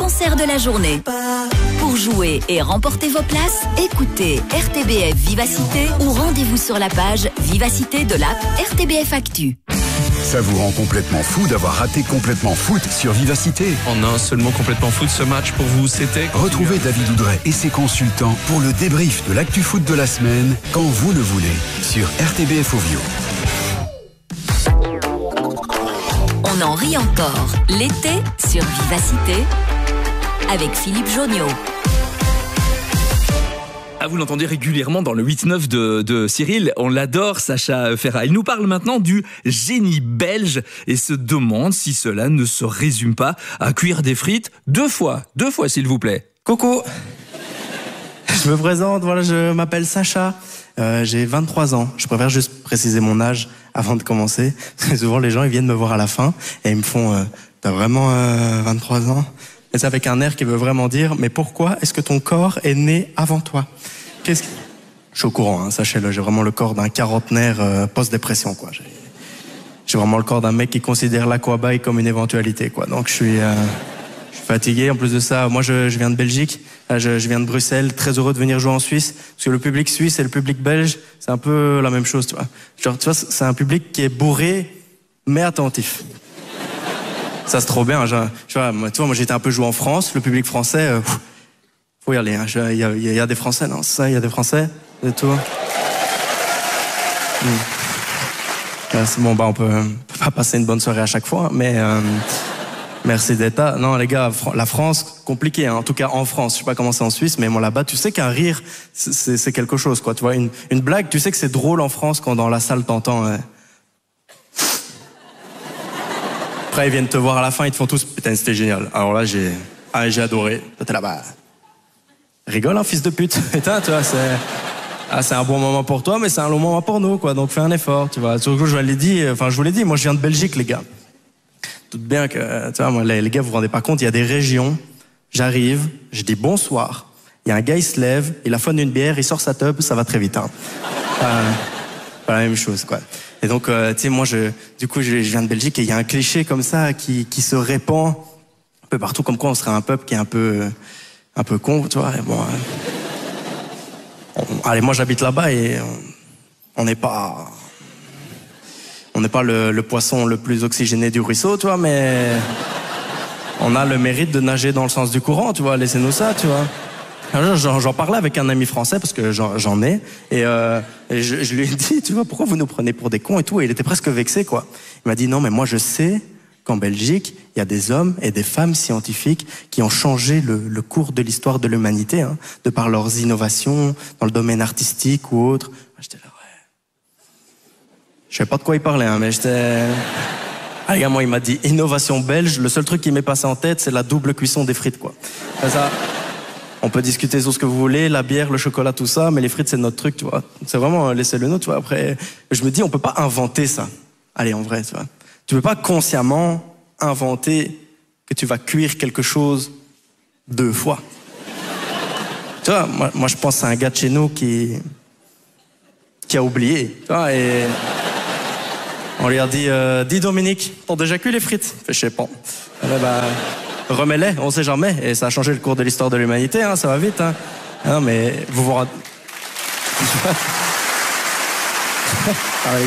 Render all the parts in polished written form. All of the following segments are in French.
concert de la journée. Pour jouer et remporter vos places, écoutez RTBF Vivacité ou rendez-vous sur la page Vivacité de l'app RTBF Actu. Ça vous rend complètement fou d'avoir raté Complètement Foot sur Vivacité. En un seul mot, Complètement Foot, ce match pour vous, c'était... Retrouvez David Oudret et ses consultants pour le débrief de l'actu foot de la semaine, quand vous le voulez, sur RTBF Ovio. On en rit encore l'été sur Vivacité avec Philippe Jonniot. Ah, vous l'entendez régulièrement dans le 8-9 de Cyril. On l'adore, Sacha Ferrat. Il nous parle maintenant du génie belge et se demande si cela ne se résume pas à cuire des frites deux fois s'il vous plaît. Coucou, je me présente, voilà, je m'appelle Sacha, j'ai 23 ans. Je préfère juste préciser mon âge avant de commencer, parce que souvent les gens ils viennent me voir à la fin et ils me font t'as vraiment 23 ans? Et c'est avec un air qui veut vraiment dire mais pourquoi est-ce que ton corps est né avant toi? Je suis au courant, hein, sachez-le, j'ai vraiment le corps d'un quarantenaire post-dépression, quoi. J'ai vraiment le corps d'un mec qui considère l'aquabike comme une éventualité, quoi. Donc je suis fatigué. En plus de ça, moi je viens de Belgique, je viens de Bruxelles, très heureux de venir jouer en Suisse, parce que le public suisse et le public belge, c'est un peu la même chose, tu vois. Genre, tu vois, c'est un public qui est bourré, mais attentif. Ça c'est trop bien, tu vois, moi j'étais un peu joué en France, le public français, faut y aller, hein. Il y a des Français, non, c'est ça, il y a des Français, et tout. C'est bon, on peut pas passer une bonne soirée à chaque fois, mais merci d'être là. Non, les gars, la France, compliqué, hein. En tout cas en France. Je sais pas comment c'est en Suisse, mais moi là-bas, tu sais qu'un rire, c'est quelque chose, quoi. Tu vois, une blague, tu sais que c'est drôle en France quand dans la salle t'entends. Après, ils viennent te voir à la fin, ils te font tous, putain, c'était génial. Alors là, j'ai adoré. Toi, t'es là-bas. Rigole, hein, fils de pute. Putain, tu vois, c'est un bon moment pour toi, mais c'est un long moment pour nous, quoi. Donc fais un effort, tu vois. Surtout, je vous l'ai dit, moi je viens de Belgique, les gars. Tout bien que, tu vois, moi, les gars, vous vous rendez pas compte, il y a des régions, j'arrive, je dis bonsoir, il y a un gars, il se lève, il affonne une bière, il sort sa tub, ça va très vite, hein. Pas la même chose, quoi. Et donc, tu sais, moi, je viens de Belgique et il y a un cliché comme ça qui se répand un peu partout, comme quoi on serait un peuple qui est un peu con, tu vois. Et bon, allez, moi, j'habite là-bas et on n'est pas le poisson le plus oxygéné du ruisseau, tu vois, mais on a le mérite de nager dans le sens du courant, tu vois, laissez-nous ça, tu vois. J'en parlais avec un ami français, parce que j'en ai, et je lui ai dit, tu vois, pourquoi vous nous prenez pour des cons et tout, et il était presque vexé, quoi. Il m'a dit, non, mais moi je sais qu'en Belgique, il y a des hommes et des femmes scientifiques qui ont changé le cours de l'histoire de l'humanité, hein, de par leurs innovations dans le domaine artistique ou autre. J'étais là, ouais. Je sais pas de quoi il parlait, hein, mais j'étais... Ah, moi, il m'a dit innovation belge. Le seul truc qui m'est passé en tête, c'est la double cuisson des frites, quoi. Ça, on peut discuter sur ce que vous voulez, la bière, le chocolat, tout ça, mais les frites, c'est notre truc, tu vois. C'est vraiment laissez-le nous, tu vois. Après, je me dis, on peut pas inventer ça. Allez, en vrai, tu vois. Tu peux pas consciemment inventer que tu vas cuire quelque chose 2 fois. Tu vois, moi, je pense à un gars de chez nous qui a oublié, tu vois, et on lui a dit, dis Dominique, t'as déjà cuit les frites? Je sais pas. Remets-les, on sait jamais. Et ça a changé le cours de l'histoire de l'humanité, hein, ça va vite, hein. Non, mais vous vous rendez... Ah,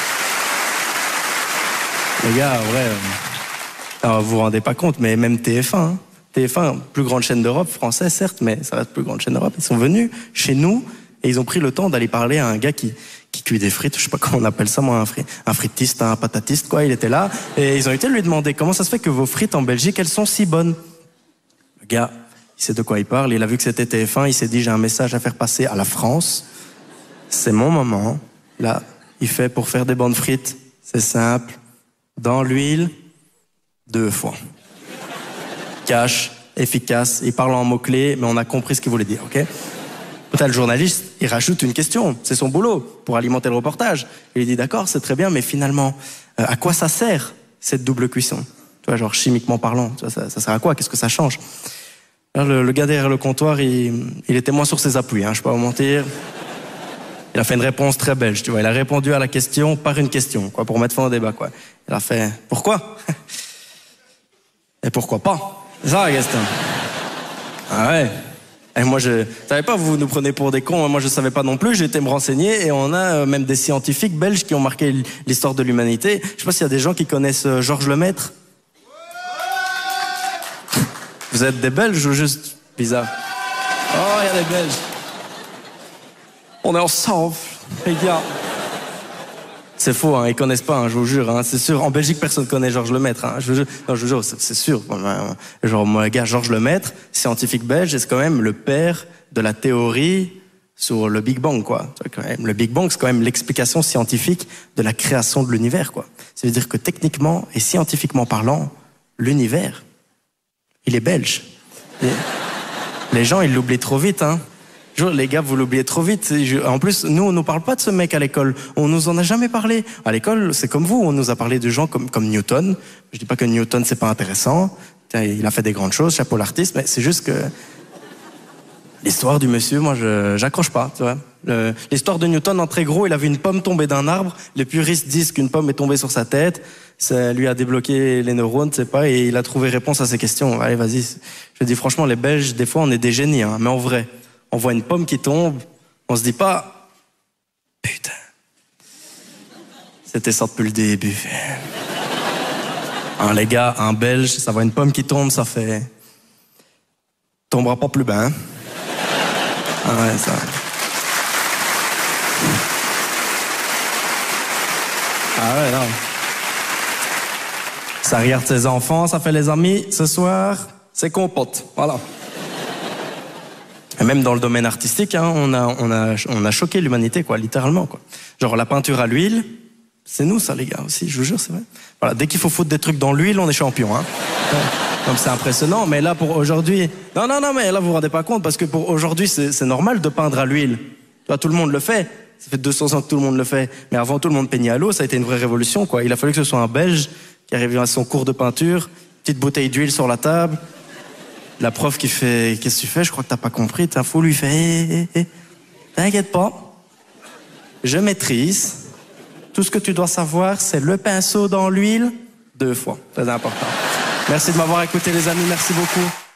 les gars, en vrai, alors, vous vous rendez pas compte, mais même TF1, hein. TF1, plus grande chaîne d'Europe, français, certes, mais ça reste plus grande chaîne d'Europe. Ils sont venus chez nous et ils ont pris le temps d'aller parler à un gars qui cuit des frites, je sais pas comment on appelle ça, moi, un fritiste, un patatiste, quoi. Il était là et ils ont été lui demander comment ça se fait que vos frites en Belgique, elles sont si bonnes. Le gars, il sait de quoi il parle, il a vu que c'était TF1, il s'est dit, j'ai un message à faire passer à la France. C'est mon moment. Là, il fait pour faire des bonnes frites, c'est simple. Dans l'huile, 2 fois. Cash, efficace, il parle en mots-clés, mais on a compris ce qu'il voulait dire, ok? Peut-être le journaliste, il rajoute une question, c'est son boulot, pour alimenter le reportage. Il dit, d'accord, c'est très bien, mais finalement, à quoi ça sert, cette double cuisson? Tu vois, genre chimiquement parlant, tu vois, ça sert à quoi? Qu'est-ce que ça change? Alors, le gars derrière le comptoir, il était moins sur ses appuis, hein, je peux pas vous mentir. Il a fait une réponse très belge, tu vois. Il a répondu à la question par une question, quoi, pour mettre fin au débat, quoi. Il a fait, pourquoi? Et pourquoi pas? C'est ça la question. Ah ouais. Et moi, je savais pas, vous nous prenez pour des cons. Moi, je savais pas non plus. J'ai été me renseigner et on a même des scientifiques belges qui ont marqué l'histoire de l'humanité. Je sais pas s'il y a des gens qui connaissent Georges Lemaître. Vous êtes des Belges ou juste bizarre? Oh, il y a des Belges. On est ensemble, les gars. C'est faux, hein, ils connaissent pas, hein, je vous jure. Hein, c'est sûr, en Belgique, personne connaît Georges Lemaître. Hein, je vous jure, c'est sûr. Genre, mon gars, Georges Lemaître, scientifique belge, c'est quand même le père de la théorie sur le Big Bang, quoi. Le Big Bang, c'est quand même l'explication scientifique de la création de l'univers, quoi. Ça veut dire que techniquement et scientifiquement parlant, l'univers, il est belge. Et les gens, ils l'oublient trop vite, hein. Les gars, vous l'oubliez trop vite. En plus, nous, on nous parle pas de ce mec à l'école. On nous en a jamais parlé. À l'école, c'est comme vous. On nous a parlé de gens comme Newton. Je dis pas que Newton, c'est pas intéressant. Il a fait des grandes choses, chapeau l'artiste, mais c'est juste que l'histoire du monsieur, moi, j'accroche pas, tu vois. L'histoire de Newton, en très gros, il a vu une pomme tomber d'un arbre. Les puristes disent qu'une pomme est tombée sur sa tête. Ça lui a débloqué les neurones, c'est pas, et il a trouvé réponse à ces questions. Allez, vas-y. Je dis franchement, les Belges, des fois, on est des génies, hein, mais en vrai. On voit une pomme qui tombe, on se dit pas « Putain, c'était ça depuis le début. » Hein, les gars, un Belge, ça voit une pomme qui tombe, ça fait... Tombera pas plus bas, hein? Ah ouais, ça... Ah ouais, non. Ça regarde ses enfants, ça fait les amis. Ce soir, c'est compote. Voilà. Et même dans le domaine artistique, hein, on a choqué l'humanité, quoi, littéralement, quoi. Genre la peinture à l'huile, c'est nous, ça, les gars, aussi, je vous jure, c'est vrai. Voilà, dès qu'il faut foutre des trucs dans l'huile, on est champion, hein. Comme c'est impressionnant, mais là, pour aujourd'hui... Non, mais là, vous vous rendez pas compte, parce que pour aujourd'hui, c'est normal de peindre à l'huile. Toi, tout le monde le fait. Ça fait 200 ans que tout le monde le fait. Mais avant, tout le monde peignait à l'eau, ça a été une vraie révolution, quoi. Il a fallu que ce soit un Belge qui arrive à son cours de peinture, petite bouteille d'huile sur la table... La prof qui fait « Qu'est-ce que tu fais? Je crois que t'as pas compris. » T'as fou, lui fait « T'inquiète pas. Je maîtrise. Tout ce que tu dois savoir, c'est le pinceau dans l'huile 2 fois. » Très important. Merci de m'avoir écouté, les amis. Merci beaucoup.